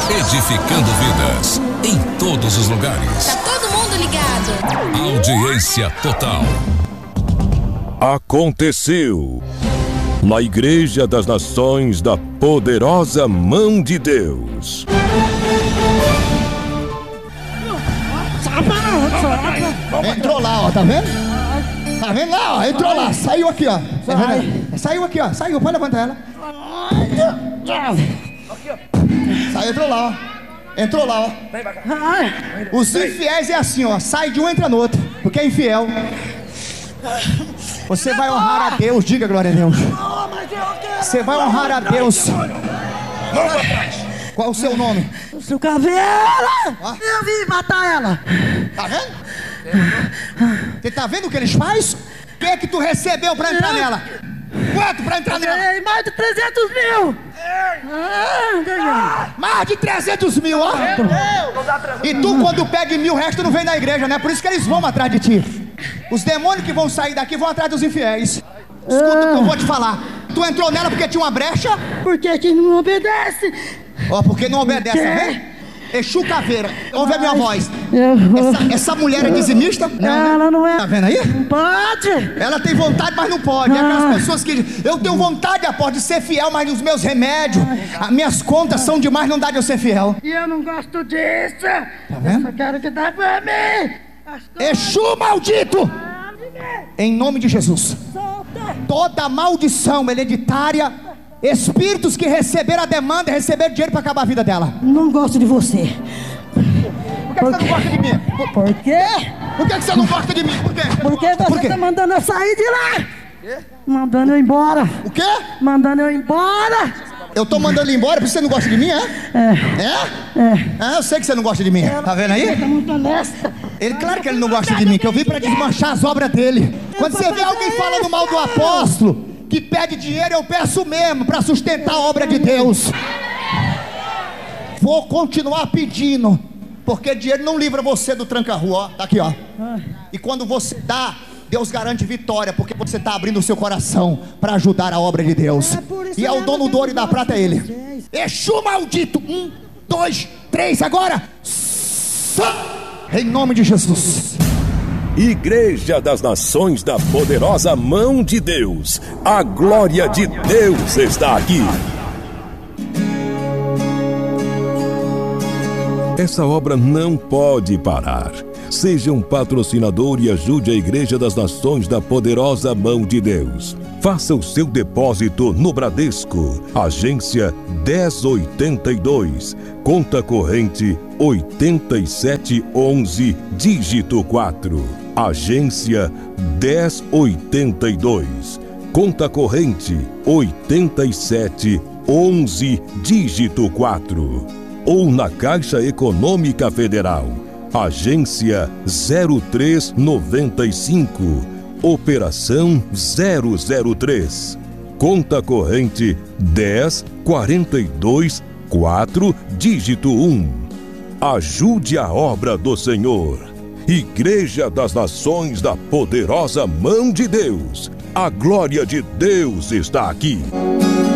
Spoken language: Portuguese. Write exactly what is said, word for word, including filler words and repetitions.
edificando vidas em todos os lugares. Tá todo mundo ligado. Audiência total. Aconteceu na Igreja das Nações da Poderosa Mão de Deus. Entrou lá, ó, tá vendo? Tá vendo lá, ó? Entrou lá, saiu aqui, ó. Saiu aqui, ó. Saiu, pode levantar ela. Saiu, entrou lá, ó. Entrou lá, ó. Os infiéis é assim, ó. Sai de um, entra no outro. Porque é infiel. Você vai honrar a Deus, diga glória a Deus. Você vai honrar a Deus. Qual o seu nome? O seu caveira! Ah? Eu vim matar ela. Tá vendo? Você tá vendo o que eles fazem? O que é que tu recebeu pra entrar nela? Quanto pra entrar nela? Ei, mais de trezentos mil! Ah, mais de trezentos mil, ó! E tu, quando pega mil, o resto não vem da igreja, né? Por isso que eles vão atrás de ti. Os demônios que vão sair daqui vão atrás dos infiéis. Escuta o que eu vou te falar. Tu entrou nela porque tinha uma brecha? Porque que não obedece. Ó, porque não obedece, tá vendo? Exu Caveira, ouve a minha voz. Essa, essa mulher é dizimista? Não, ela não é. Tá vendo aí? Não pode. Ela tem vontade, mas não pode. É aquelas pessoas que dizem, eu tenho vontade, após de ser fiel, mas nos meus remédios, as minhas contas são demais, não dá de eu ser fiel. E eu não gosto disso. Tá vendo? Eu quero que dá pra mim. Exu maldito! Em nome de Jesus. Toda maldição hereditária, espíritos que receberam a demanda, receberam dinheiro para acabar a vida dela. Não gosto de você. Por que, que você não gosta de mim? Por, por quê? Por que, que você não gosta de mim? Por quê? Porque você Por quê? tá mandando eu sair de lá. Quê? Mandando eu embora. O quê? Mandando eu embora. Eu tô mandando ele embora porque você não gosta de mim, é? É. É? É. Ah, eu sei que você não gosta de mim. Tá vendo aí? Ele tá muito honesta. Ele, claro que ele não gosta de mim, que eu vim pra desmanchar as obras dele. Quando você vê alguém falando mal do apóstolo, que pede dinheiro, eu peço mesmo pra sustentar a obra de Deus. Vou continuar pedindo, porque dinheiro não livra você do tranca-rua, ó. Tá aqui, ó. E quando você dá, Deus garante vitória, porque você está abrindo o seu coração para ajudar a obra de Deus. É e é o dono do ouro e da prata, é ele. Exu maldito. Um, dois, três, agora. Em nome de Jesus. Igreja das Nações da Poderosa Mão de Deus. A glória de Deus está aqui. Essa obra não pode parar. Seja um patrocinador e ajude a Igreja das Nações da Poderosa Mão de Deus. Faça o seu depósito no Bradesco, agência dez oitenta e dois, conta corrente oitenta e sete onze, dígito quatro. Agência dez oitenta e dois, conta corrente oitenta e sete onze, dígito quatro. Ou na Caixa Econômica Federal, agência zero três noventa e cinco, operação zero zero três, conta corrente dez quarenta e dois quatro, dígito um. Ajude a obra do Senhor. Igreja das Nações da Poderosa Mão de Deus. A glória de Deus está aqui.